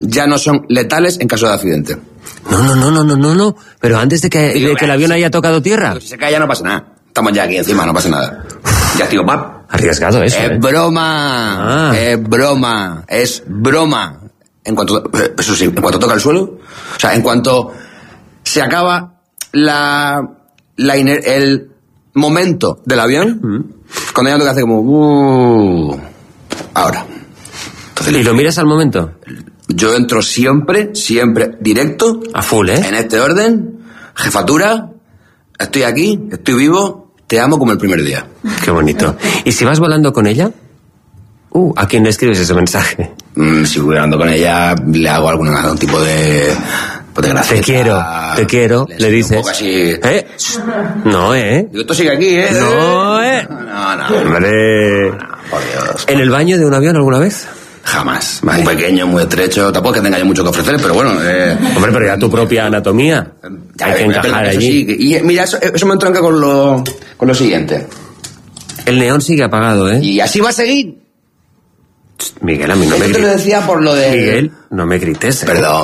ya no son letales en caso de accidente. No. Pero antes de que el avión haya tocado tierra. Si se cae ya no pasa nada. Estamos ya aquí encima, no pasa nada. Ya, tío, pap. Arriesgado eso, Es broma. Es broma. Es broma. Eso sí, en cuanto toca el suelo, o sea, en cuanto se acaba el momento del avión, cuando ya lo que hace como ahora. Entonces, ¿y lo miras al momento? Yo entro siempre directo, a full, en este orden, jefatura, estoy aquí, estoy vivo, te amo como el primer día. Qué bonito. ¿Y si vas volando con ella? ¿A quién le escribes ese mensaje? Si voy volando con ella, le hago algún tipo de gracia. Te quiero, le dices. Un poco así. No, Digo, esto sigue aquí, No, No. Hombre. No, por Dios. ¿En el baño de un avión alguna vez? Jamás. Muy pequeño, muy estrecho. Tampoco es que tenga yo mucho que ofrecer, pero bueno. Hombre, pero ya tu propia anatomía. Hay que encajar allí. Sí. Y mira, eso me entronca con lo siguiente. El neón sigue apagado, Y así va a seguir. Miguel, a mí no me grites. Esto te lo decía por lo de... Miguel, no me grites. Perdón.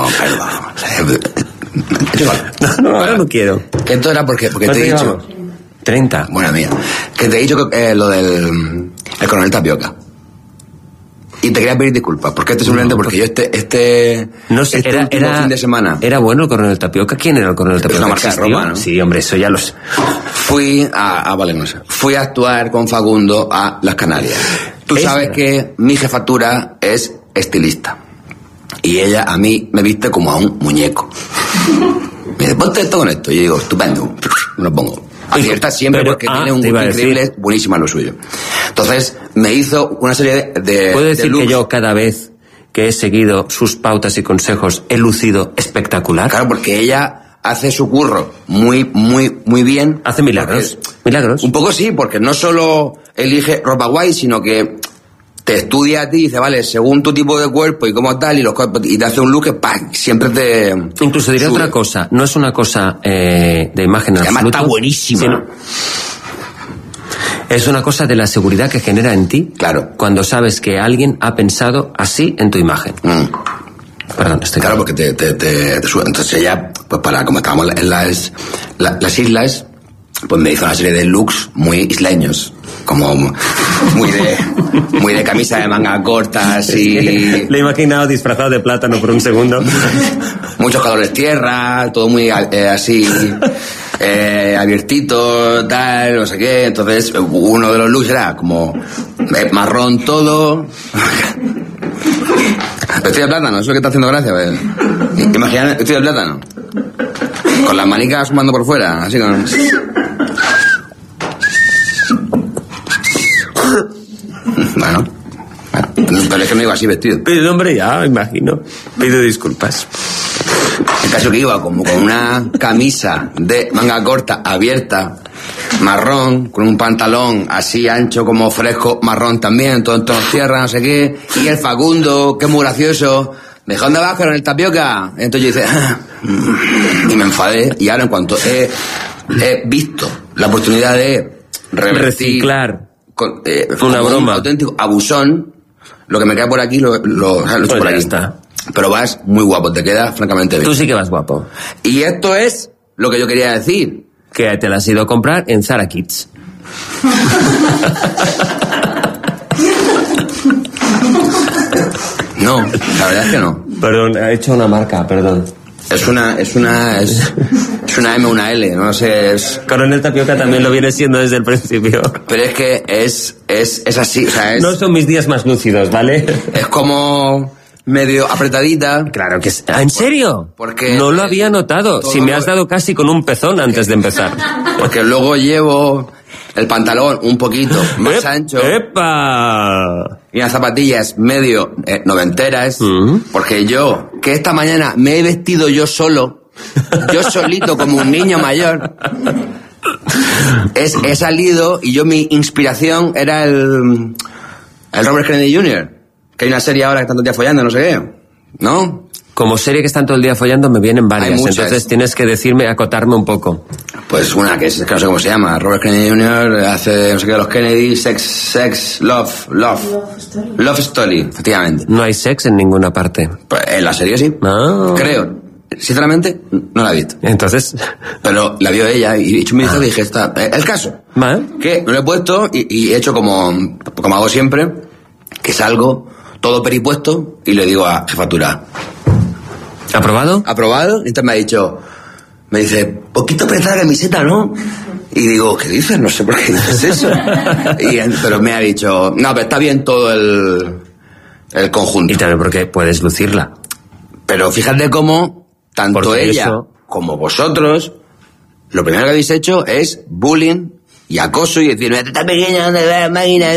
No, ahora no quiero. Que esto era porque te he dicho... 30. Buena mía. Que te he dicho lo del el coronel Tapioca. Y te quería pedir disculpas, porque simplemente porque yo no sé, último fin de semana... ¿Era bueno el coronel Tapioca? ¿Quién era el coronel Tapioca? Es una marca de ropa, ¿no? Sí, hombre, eso ya lo sé. Fui a actuar con Facundo a Las Canarias. Tú sabes que mi jefatura es estilista. Y ella a mí me viste como a un muñeco. Me dice, ponte esto con esto. Y yo digo, estupendo. Me lo pongo. Acierta siempre porque tiene un gusto increíble, es buenísima lo suyo. Entonces, me hizo una serie de ¿puedo decir looks. Que yo cada vez que he seguido sus pautas y consejos he lucido espectacular? Claro, porque ella hace su curro muy bien. Hace milagros. Milagros. Un poco sí, porque no solo elige ropa guay, sino que te estudia a ti y dice, vale, según tu tipo de cuerpo y cómo tal, y te hace un look que siempre te... Incluso diré otra cosa, no es una cosa de imagen absoluta. Además está buenísima. Es una cosa de la seguridad que genera en ti. Claro. Cuando sabes que alguien ha pensado así en tu imagen. Perdón, claro, porque te sube. Entonces ella, pues como estábamos en las islas, pues me hizo una serie de looks muy isleños, como muy de camisa de manga corta, así. Le he imaginado disfrazado de plátano por un segundo. Muchos colores tierra, todo muy así, abiertito, tal, no sé qué. Entonces, uno de los looks era como marrón todo. Estoy de plátano, eso es lo que está haciendo gracia. Imagina, estoy de plátano. Con las manicas asomando por fuera, así con... Bueno, pero es que no iba así vestido. Pero hombre, ya, me imagino. Pido disculpas. El caso que iba como con una camisa de manga corta, abierta, marrón, con un pantalón así ancho como fresco, marrón también, todo en tonos tierra, no sé qué. Y el Facundo, que es muy gracioso, me dijo, ¿dónde vas con el Tapioca? Entonces yo hice, y me enfadé. Y ahora en cuanto he visto la oportunidad de reciclar con una broma, un auténtico abusón, lo que me queda por aquí lo he hecho por aquí. Está. Pero vas muy guapo, te queda francamente bien. Tú sí que vas guapo. Y esto es lo que yo quería decir. Que te la has ido a comprar en Zara Kids. No, la verdad es que no. Perdón, he hecho una marca, perdón. Es una M, una L, no sé, es... Coronel Tapioca también lo viene siendo desde el principio. Pero es que es así, o sea, es... No son mis días más lúcidos, ¿vale? Es como medio apretadita. Claro que es... ¿En serio? Porque... No lo había notado. Si me has dado casi con un pezón antes de empezar. Porque luego llevo el pantalón un poquito más ancho. ¡Epa! Y unas zapatillas medio noventeras. Porque yo, que esta mañana me he vestido yo solo, yo solito como un niño mayor, he salido y mi inspiración era el Robert Kennedy Jr., que hay una serie ahora que están todo el día follando, no sé qué, ¿no? como serie que están todo el día follando me vienen varias. Hay muchas. Entonces tienes que decirme, acotarme un poco. Pues una que no sé cómo se llama. Robert Kennedy Jr. hace no sé qué de los Kennedy. Sex, Love Story, efectivamente. No hay sex en ninguna parte. Pues en la serie sí. No. Creo. Sinceramente, no la he visto. Entonces... Pero la vio ella y hecho un vistazo y dije, está. El caso. ¿Vale? Que me lo he puesto y he hecho como hago siempre, que salgo todo peripuesto y le digo a jefatura. ¿Aprobado? ¿Aprobado? Y entonces me dice, poquito apretada la camiseta, ¿no? Y digo, ¿qué dices? No sé por qué dices eso. Pero me ha dicho, no, pero está bien todo el conjunto. Y también porque puedes lucirla. Pero fíjate cómo tanto Porque ella como vosotros, lo primero que habéis hecho es bullying y acoso y decir, esta pequeña, ¿dónde va la máquina?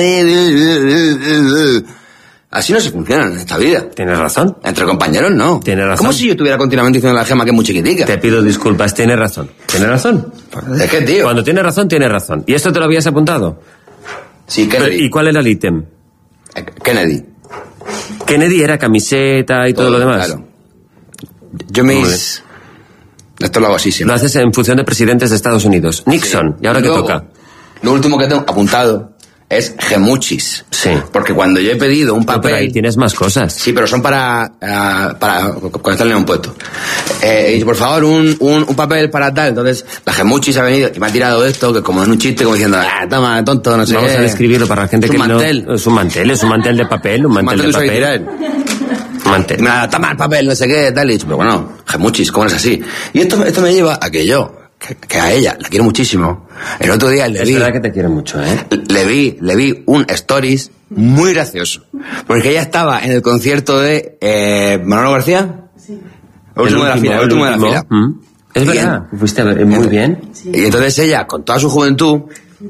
Así no se funciona en esta vida. Tienes razón. Entre compañeros no. Tienes razón. Como si yo estuviera continuamente diciendo a la Gema que es muy chiquitica. Te pido disculpas, tienes razón. ¿Tienes razón? Es que, tío. Cuando tienes razón, tienes razón. ¿Y esto te lo habías apuntado? Sí, Kennedy. ¿Y cuál era el ítem? Kennedy. Kennedy era camiseta y todo lo demás. Claro. Yo esto lo hago así siempre. Lo haces en función de presidentes de Estados Unidos. Nixon. Sí. ¿Y ahora qué Luego, toca? Lo último que tengo apuntado es gemuchis. Sí. Porque cuando yo he pedido un papel... Pero ahí tienes más cosas. Sí, pero son para conectarle a un puesto. Y por favor, un papel para tal. Entonces, la gemuchis ha venido y me ha tirado esto, que como en un chiste, como diciendo, toma, tonto, no sé Vamos qué. a describirlo para la gente Es que un mantel. no... Es un mantel de papel, un mantel de papel. Mantel. Y me ha dado, toma el papel, no sé qué, tal. Y he dicho, pero bueno, gemuchis, ¿cómo es así? Y esto me lleva a que yo, que a ella la quiero muchísimo. El otro día Es verdad que te quiero mucho, ¿eh? le vi un stories muy gracioso. Porque ella estaba en el concierto de Manolo García. Sí. El último de la fila. Es verdad, fuiste a ver, muy bien. Sí. Y entonces ella, con toda su juventud,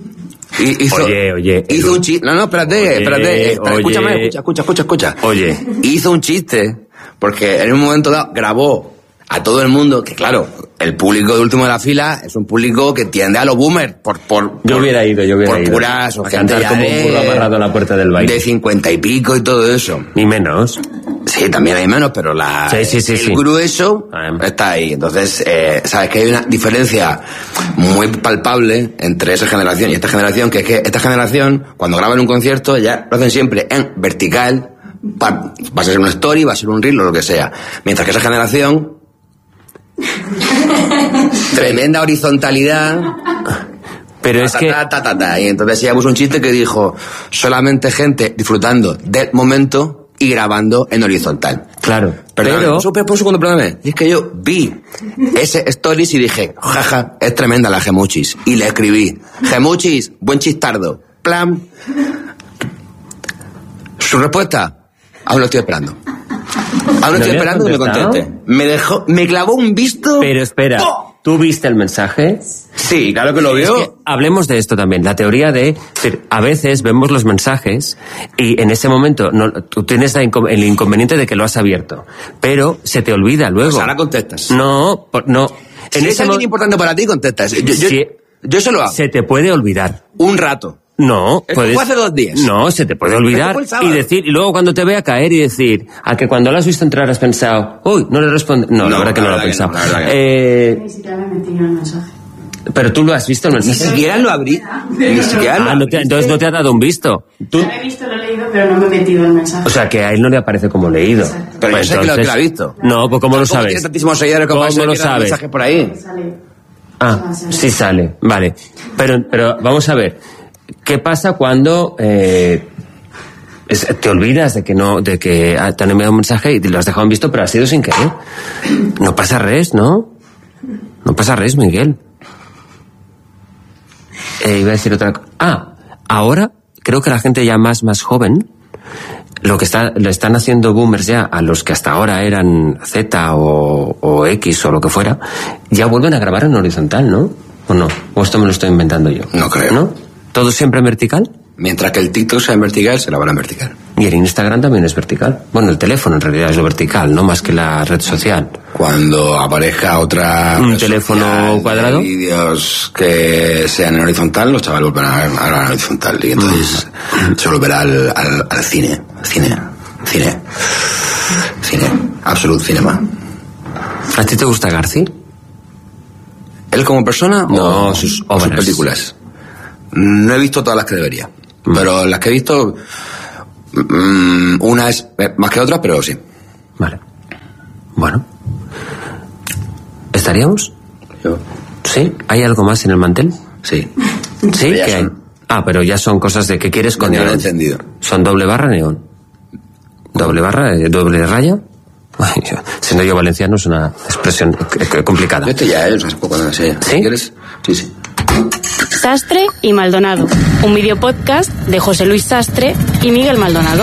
hizo un chiste. No, espérate. Escúchame, escucha. Oye. Hizo un chiste, porque en un momento dado grabó a todo el mundo, que claro, el público de último de la fila es un público que tiende a los boomers, yo hubiera ido. Por puras, o a gente cantar como un burro amarrado a la puerta del baile. De 50 y pico y todo eso. Ni menos. Sí, también hay menos, pero el grueso está ahí. Entonces, sabes que hay una diferencia muy palpable entre esa generación y esta generación, que es que esta generación, cuando graban un concierto, ya lo hacen siempre en vertical, va a ser una story, va a ser un reel o lo que sea. Mientras que esa generación, tremenda horizontalidad. Pero es que... Y entonces ella puso un chiste que dijo, solamente gente disfrutando del momento y grabando en horizontal. Claro. Pero por un segundo, perdóname. Es que yo vi ese stories y dije, jaja, es tremenda la gemuchis. Y le escribí, gemuchis, buen chistardo. Plan. Su respuesta, aún lo estoy esperando. Aún estoy esperando que me conteste. Me clavó un visto. Pero espera, ¿tú viste el mensaje? Sí, claro que lo vio. Es que hablemos de esto también, la teoría de... A veces vemos los mensajes y en ese momento tú tienes el inconveniente de que lo has abierto, pero se te olvida luego. Pues ahora contestas. No. Si es alguien importante para ti, contestas. Yo se lo hago. Se te puede olvidar. Un rato. No, esto fue hace 2 días. No, se te puede olvidar y luego cuando te vea caer y decir, a que cuando lo has visto entrar has pensado, uy, no le responde. No, la verdad que no lo he pensado. Ni siquiera me metí en el mensaje. Pero tú lo has visto el mensaje. Ni siquiera lo abrí. Ni siquiera entonces no te ha dado un visto. Lo he visto, lo he leído, pero no me he metido en el mensaje. O sea, que a él no le aparece como leído. Exacto. Pero pues yo sé que lo ha visto. No, pues ¿cómo lo sabes? Tiene tantísimos seguidores como ¿Cómo lo sabes? Mensajes por ahí. Sí sale. Vale. Pero vamos a ver. ¿Qué pasa cuando te olvidas de que te han enviado un mensaje y te lo has dejado en visto, pero ha sido sin querer? No pasa res, ¿no? No pasa res, Miguel. Iba a decir otra cosa. Ahora creo que la gente ya más joven, le están haciendo boomers ya a los que hasta ahora eran Z o X o lo que fuera, ya vuelven a grabar en horizontal, ¿no? ¿O no? ¿O esto me lo estoy inventando yo? No creo. ¿No? ¿Todo siempre en vertical? Mientras que el TikTok sea en vertical, se la van en vertical. Y el Instagram también es vertical. Bueno, el teléfono en realidad es lo vertical, no más que la red social. Cuando aparezca un teléfono cuadrado, vídeos que sean en horizontal, los chavales volverán a ver en horizontal. Y entonces se volverá al cine. Absolute Cinema. ¿A ti te gusta Garci? ¿Él como persona No, o sus sus obras. películas? No he visto todas las que debería. Pero las que he visto, una es más que otra, pero sí. Vale. Bueno. ¿Estaríamos? Yo. ¿Sí? ¿Hay algo más en el mantel? Sí. ¿Sí? Ya ¿Qué hay? son- Pero ya son cosas de que quieres con Neón neón. encendido. ¿Son doble barra neón? ¿Doble barra? ¿Doble raya? Ay, siendo yo valenciano es una expresión complicada. Yo estoy ya, o sea, cuando me enseña. ¿Sí? ¿Quieres? Sí, sí. Sastre y Maldonado, un videopodcast de José Luis Sastre y Miguel Maldonado.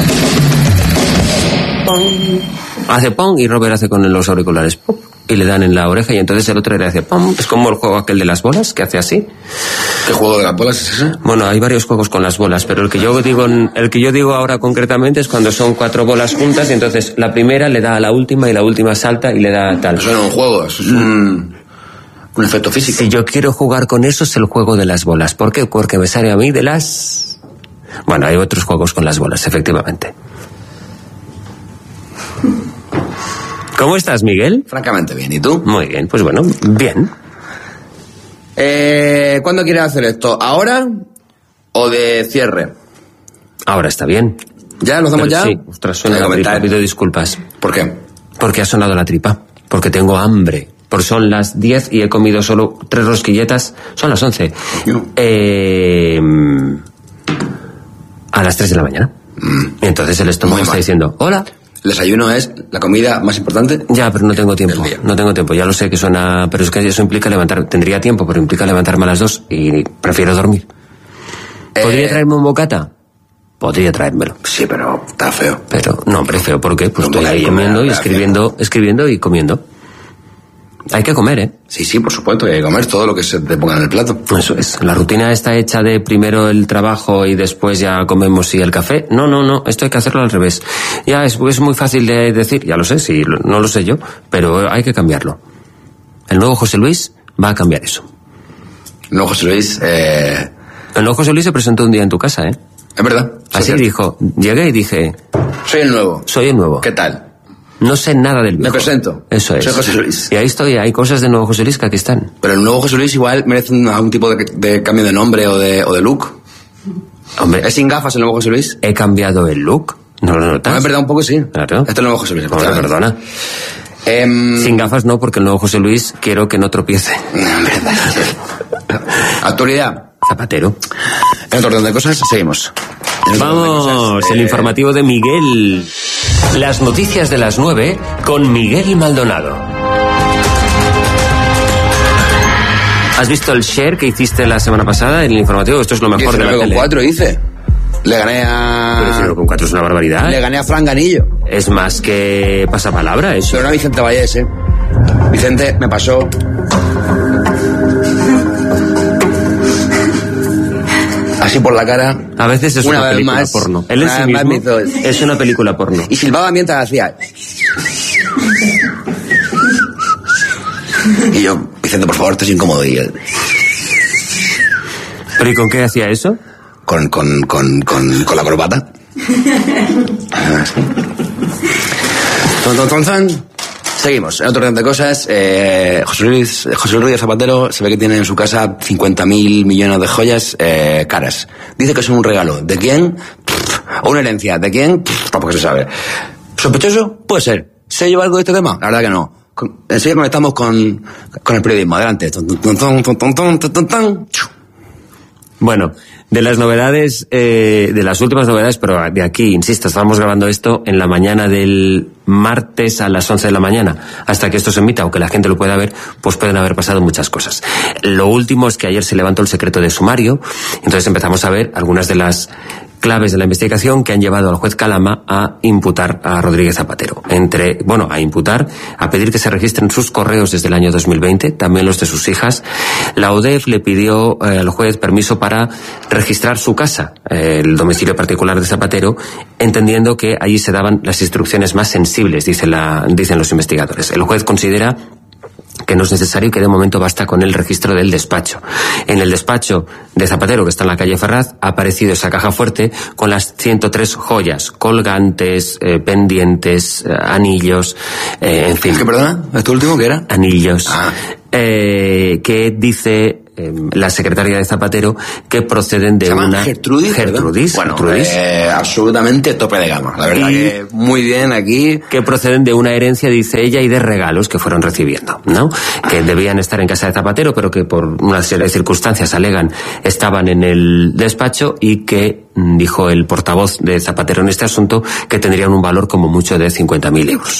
Hace pong y Robert hace con los auriculares pop, y le dan en la oreja y entonces el otro le hace pom. Es como el juego aquel de las bolas que hace así. ¿Qué juego de las bolas es ese? Bueno, hay varios juegos con las bolas, pero el que yo digo ahora concretamente es cuando son 4 bolas juntas y entonces la primera le da a la última y la última salta y le da tal. Eso no es un juego, eso es un efecto físico. Si yo quiero jugar con eso es el juego de las bolas. ¿Por qué? Porque me sale a mí de las... Bueno, hay otros juegos con las bolas, efectivamente. ¿Cómo estás, Miguel? Francamente bien, ¿y tú? Muy bien, pues bueno, bien. ¿Cuándo quieres hacer esto? ¿Ahora o de cierre? Ahora está bien. ¿Ya? ¿Lo hacemos Pero ya? Sí, ostras, suena Venga, la tripa, comentar. pido disculpas. ¿Por qué? Porque ha sonado la tripa. Porque tengo hambre. Porque son las 10 y he comido solo 3 rosquilletas. Son las 11. Yo. A las 3 de la mañana. Y entonces el estómago Muy está mal. diciendo, hola. ¿El desayuno es la comida más importante? Ya, pero no tengo tiempo. Del día. No tengo tiempo. Ya lo sé que suena... Pero es que eso implica levantar... Tendría tiempo, pero implica levantarme a las 2 y prefiero dormir. ¿Podría traerme un bocata? Podría traérmelo. Sí, pero está feo. Pero, no, hombre, feo, ¿por qué? Pues No, estoy ahí comer, comiendo y comer, escribiendo y comiendo. Hay que comer, ¿eh? Sí, sí, por supuesto, hay que comer todo lo que se te ponga en el plato. Eso es. La rutina está hecha de primero el trabajo y después ya comemos y el café. No. Esto hay que hacerlo al revés. Ya es muy fácil de decir, ya lo sé, sí, no lo sé yo, pero hay que cambiarlo. El nuevo José Luis va a cambiar eso. No, José Luis, El nuevo José Luis se presentó un día en tu casa, ¿eh? es verdad. Así Soy- dijo. Llegué y dije, Soy el nuevo. soy el nuevo. ¿Qué tal? No sé nada del viejo. Me presento. Eso es. Soy José Luis. Y ahí estoy, hay cosas de nuevo José Luis que aquí están. Pero el nuevo José Luis igual merece algún tipo de cambio de nombre o de look. Hombre, ¿Es sin gafas el nuevo José Luis? he cambiado el look. ¿No lo notas? No, es verdad, un poco sí. Claro. Este es el nuevo José Luis. Hombre, efectivamente. perdona. Sin gafas no, porque el nuevo José Luis quiero que no tropiece. No, en verdad. Actualidad. Zapatero. En otro orden de cosas, seguimos. Vamos, el informativo de Miguel. Las noticias de las 9 con Miguel Maldonado. ¿Has visto el share que hiciste la semana pasada en el informativo? Esto es lo mejor de la tele. 4 hice. Le gané Pero si a... no, con 4 es una barbaridad. Le gané a Fran Ganillo. Es más que pasapalabra eso. Pero no a Vicente Vallés, ¿eh? Vicente me pasó... Así por la cara. A veces es una vez película más, porno. Él en una sí vez más mismo me hizo- es una película porno. Y silbaba mientras hacía... Y yo, Vicente, por favor, esto es incómodo. Y él, ¿Pero y con qué hacía eso? con la corbata. Seguimos. En otro orden de cosas, José Luis Zapatero se ve que tiene en su casa 50.000 millones de joyas caras. Dice que son un regalo. ¿De quién? ¿O una herencia? ¿De quién? Tampoco se sabe. ¿Sospechoso? Puede ser. ¿Se lleva algo de este tema? La verdad que no. Enseguida conectamos con el periodismo. Adelante. Bueno, de las novedades, de las últimas novedades, pero de aquí, insisto, estábamos grabando esto en la mañana del martes a las 11 de la mañana. Hasta que esto se emita o que la gente lo pueda ver, pues pueden haber pasado muchas cosas. Lo último es que ayer se levantó el secreto de sumario, entonces empezamos a ver algunas de las claves de la investigación que han llevado al juez Calama a imputar a Rodríguez Zapatero. A pedir que se registren sus correos desde el año 2020, también los de sus hijas. La UDEF le pidió al juez permiso para registrar su casa, el domicilio particular de Zapatero, entendiendo que allí se daban las instrucciones más sensibles, dicen los investigadores. El juez considera que no es necesario y que de momento basta con el registro del despacho. En el despacho de Zapatero, que está en la calle Ferraz, ha aparecido esa caja fuerte con las 103 joyas, colgantes, pendientes, anillos, en fin. ¿Qué, perdona? ¿Esto último qué era? Anillos. Que dice la secretaria de Zapatero que proceden de una... Gertrudis. Bueno, absolutamente tope de gama. La verdad que muy bien aquí. Que proceden de una herencia, dice ella, y de regalos que fueron recibiendo, ¿no? Que debían estar en casa de Zapatero, pero que por una serie de circunstancias, alegan, estaban en el despacho y que, dijo el portavoz de Zapatero en este asunto, que tendrían un valor como mucho de 50.000 euros.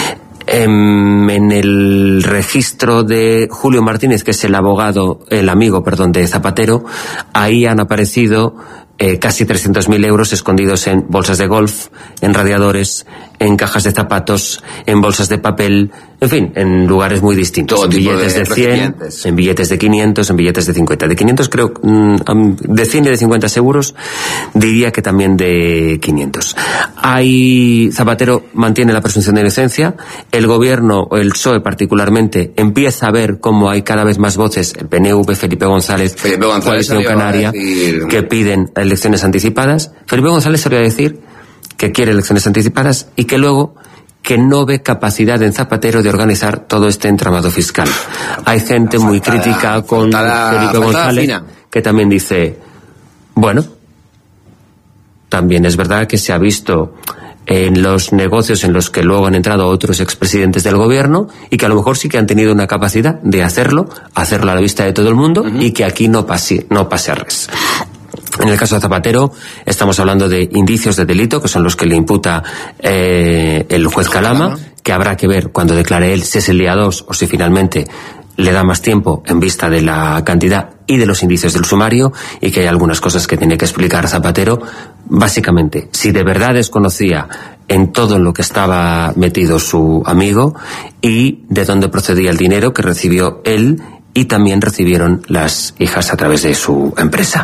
En el registro de Julio Martínez, que es el amigo de Zapatero, ahí han aparecido casi 300.000 euros escondidos en bolsas de golf, en radiadores, en cajas de zapatos, en bolsas de papel, en fin, en lugares muy distintos. Todo en billetes de 100, en billetes de 500, en billetes de 50. De 500 creo, de 100 y de 50 seguros, diría que también de 500. Zapatero mantiene la presunción de inocencia, el gobierno, o el PSOE particularmente, empieza a ver cómo hay cada vez más voces, el PNV, Felipe González Coalición Canaria, que piden elecciones anticipadas. Felipe González salió a decir que quiere elecciones anticipadas y que luego que no ve capacidad en Zapatero de organizar todo este entramado fiscal. Hay gente muy crítica con Felipe González que también dice, bueno, también es verdad que se ha visto en los negocios en los que luego han entrado otros expresidentes del gobierno y que a lo mejor sí que han tenido una capacidad de hacerlo a la vista de todo el mundo, y que aquí no pase a res. En el caso de Zapatero estamos hablando de indicios de delito, que son los que le imputa el juez Calama, que habrá que ver cuando declare él si es el día 2 o si finalmente le da más tiempo en vista de la cantidad y de los indicios del sumario, y que hay algunas cosas que tiene que explicar Zapatero. Básicamente, si de verdad desconocía en todo lo que estaba metido su amigo y de dónde procedía el dinero que recibió él y también recibieron las hijas a través de su empresa.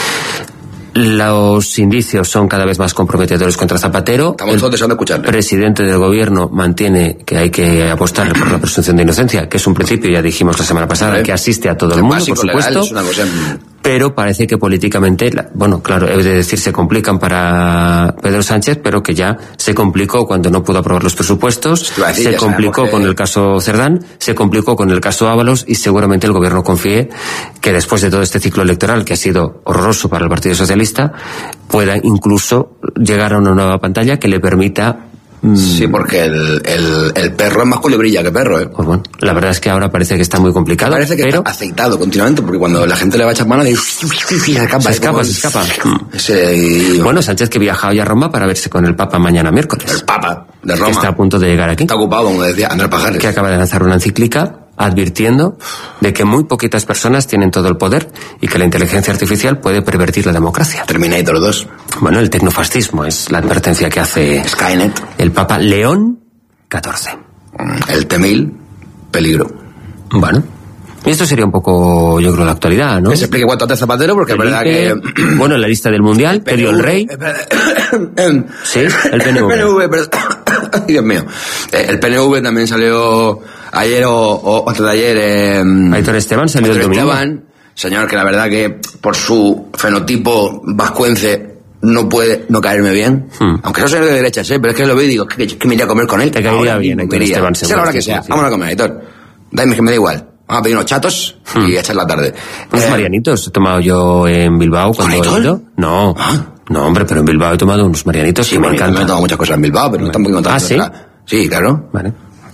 Los indicios son cada vez más comprometedores contra Zapatero. Estamos todos deseando escucharle. El presidente del gobierno mantiene que hay que apostar por la presunción de inocencia, que es un principio, ya dijimos la semana pasada, que asiste a todo el mundo, por supuesto. Pero parece que políticamente, bueno, claro, he de decir, se complican para Pedro Sánchez, pero que ya se complicó cuando no pudo aprobar los presupuestos, se complicó con el caso Cerdán, se complicó con el caso Ábalos, y seguramente el gobierno confíe que después de todo este ciclo electoral, que ha sido horroroso para el Partido Socialista, pueda incluso llegar a una nueva pantalla que le permita... Sí, porque el perro es más culebrilla que perro, ¿eh? Pues bueno, la verdad es que ahora parece que está muy complicado. Parece que está aceitado continuamente, porque cuando la gente le va a echar mano, se escapa. Bueno, Sánchez, que viaja hoy a Roma para verse con el Papa mañana miércoles. El Papa de Roma. Que está a punto de llegar aquí. Está ocupado, como decía Andrés Pajares. Que acaba de lanzar una encíclica advirtiendo de que muy poquitas personas tienen todo el poder y que la inteligencia artificial puede pervertir la democracia. Terminator 2. Bueno, el tecnofascismo es la advertencia que hace Skynet. El Papa León XIV. El T-1000, peligro. Bueno, y esto sería un poco, yo creo, la actualidad, ¿no? Que se explique cuánto hace Zapatero, porque es verdad que... Bueno, en la lista del Mundial, que dio el Rey. Sí, el PNV. El PNV, Dios mío. El PNV también salió ayer o antes de ayer... Aitor Esteban salió el domingo. Señor, que la verdad que por su fenotipo vascuence no puede no caerme bien. Aunque no soy de derechas, pero es que lo veo y digo, que me iría a comer con él. Te caería bien, Aitor Esteban. Sea la hora que sea. Sí. Vámonos a comer, Aitor. Dame que me da igual. Vamos a pedir unos chatos y echar la tarde. Unos marianitos he tomado yo en Bilbao cuando he ido. No. No, hombre, pero en Bilbao he tomado unos marianitos que me encantan. Yo he tomado muchas cosas en Bilbao, pero no estamos muy contentos. ¿Ah, sí? Sí, claro. Vale.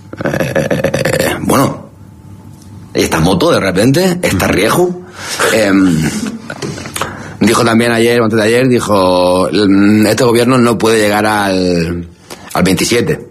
Bueno, esta moto de repente, esta Rieju, dijo también ayer, o antes de ayer, dijo, este gobierno no puede llegar al 27.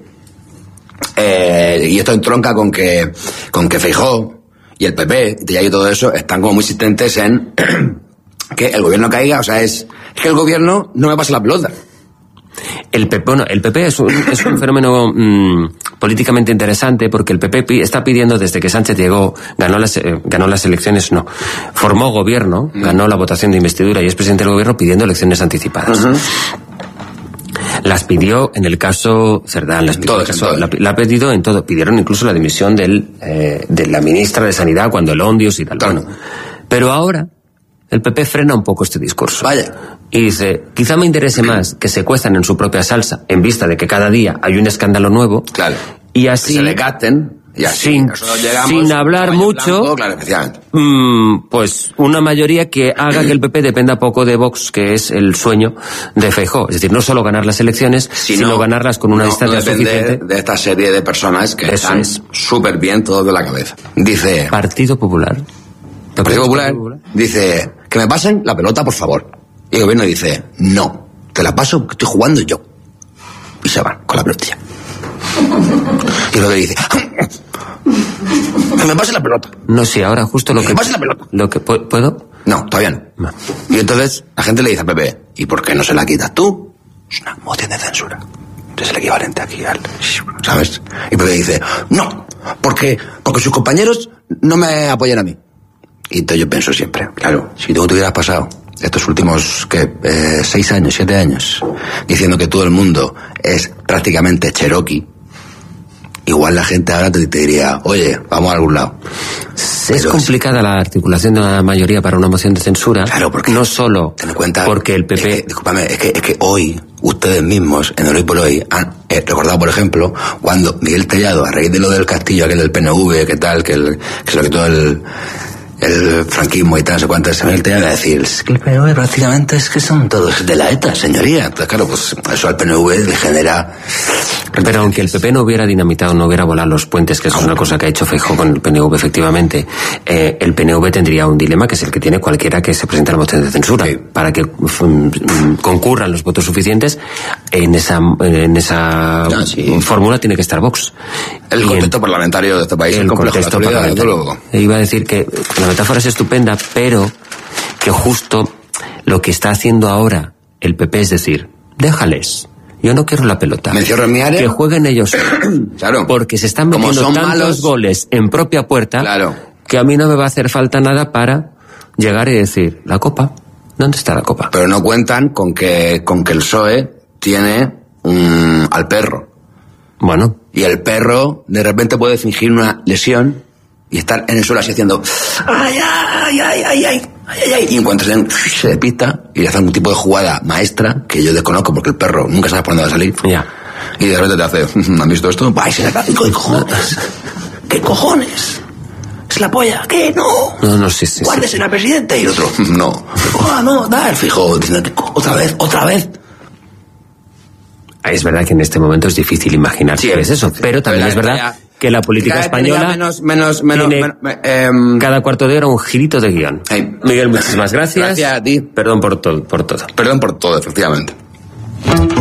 Y esto entronca con que Feijóo y el PP y todo eso están como muy insistentes en que el gobierno caiga. O sea, es que el gobierno no me pase la pelota. El PP es un fenómeno políticamente interesante, porque el PP está pidiendo, desde que Sánchez llegó, ganó las elecciones, formó gobierno, ganó la votación de investidura y es presidente del gobierno, pidiendo elecciones anticipadas. Las pidió en el caso Cerdán, la ha pedido en todo. Pidieron incluso la dimisión de la ministra de Sanidad cuando el Ondios y tal. Claro. Bueno, pero ahora el PP frena un poco este discurso. Vaya. Y dice, quizá me interese más que se cuezan en su propia salsa, en vista de que cada día hay un escándalo nuevo. Claro. Y así... Que se le gasten. Y así, sin hablar mucho, blanco, claro, efectivamente. Pues una mayoría que haga que el PP dependa poco de Vox, que es el sueño de Feijóo. Es decir, no solo ganar las elecciones, sino ganarlas con una distancia suficiente. De esta serie de personas que están súper bien todos de la cabeza. Dice... Partido Popular. Partido Popular dice, que me pasen la pelota, por favor. Y el gobierno dice, no, te la paso porque estoy jugando yo. Y se van con la pelotilla. Y luego dice, que me pase la pelota. No, sí, ahora justo lo que... me pase la pelota. Lo que ¿puedo? No, todavía no. Y entonces la gente le dice a Pepe, ¿y por qué no se la quitas tú? Es una moción de censura. Es el equivalente aquí al... ¿Sabes? Y Pepe dice, no, porque sus compañeros no me apoyan a mí. Y entonces yo pienso siempre, claro, si tú te hubieras pasado estos últimos, 6 años, 7 años, diciendo que todo el mundo es prácticamente cherokee, igual la gente ahora te diría, oye, vamos a algún lado. Es complicada la articulación de una mayoría para una moción de censura. Claro, porque... No solo ten en cuenta, porque el PP... Discúlpame, es que hoy, ustedes mismos, en el Hoy por Hoy, han recordado, por ejemplo, cuando Miguel Tellado, a raíz de lo del castillo, aquel del PNV, que tal, que se lo quitó el franquismo y tal, no sé cuántas, se me el a decir, es que el PNV prácticamente es que son todos de la ETA, señoría. Entonces, claro, pues eso al PNV le genera... Pero aunque el PP no hubiera dinamitado, no hubiera volado los puentes, que eso es una cosa que ha hecho Feijóo con el PNV, efectivamente, el PNV tendría un dilema que es el que tiene cualquiera que se presente a la moción de censura. Sí. Para que concurran los votos suficientes, en esa fórmula tiene que estar Vox. El contexto parlamentario de este país es complejo. El contexto parlamentario. Iba a decir que la metáfora es estupenda, pero que justo lo que está haciendo ahora el PP es decir, déjales, yo no quiero la pelota, que jueguen ellos. Claro. Porque se están metiendo tantos malos goles en propia puerta, claro, que a mí no me va a hacer falta nada para llegar y decir, la copa, ¿dónde está la copa? Pero no cuentan con que el PSOE tiene al perro. Bueno. Y el perro de repente puede fingir una lesión y estar en el suelo así haciendo ay, ay, ay, ay, ay, ay, ay, y en cuanto se despista y le hace algún tipo de jugada maestra que yo desconozco porque el perro nunca sabe por dónde va a salir. Ya. Y de repente te hace, ¿han visto esto? ¡Ay, se le cae! ¿Qué cojones? ¿Qué cojones? ¿Es la polla? ¿Qué? No. No, sí. Guárdese la presidente. Y el otro, no. No, da el fijo, diciendo, otra vez. Es verdad que en este momento es difícil imaginar qué es eso, pero también es verdad que la política española tiene cada cuarto de hora un girito de guión. Hey. Miguel, muchísimas gracias. Gracias a ti. Perdón por todo. Perdón por todo, efectivamente.